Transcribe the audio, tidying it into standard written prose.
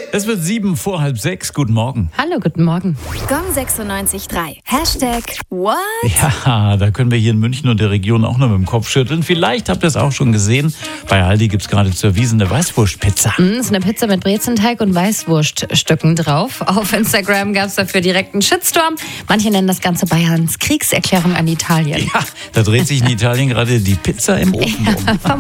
Es wird 7:05. Guten Morgen. Hallo, guten Morgen. Gong 96.3. #What? Ja, da können wir hier in München und der Region auch noch mit dem Kopf schütteln. Vielleicht habt ihr es auch schon gesehen. Bei Aldi gibt es gerade zur Wiesn eine Weißwurstpizza. Das ist eine Pizza mit Brezenteig und Weißwurststücken drauf. Auf Instagram gab es dafür direkt einen Shitstorm. Manche nennen das Ganze Bayerns Kriegserklärung an Italien. Ja, da dreht sich in Italien gerade die Pizza im Ofen um.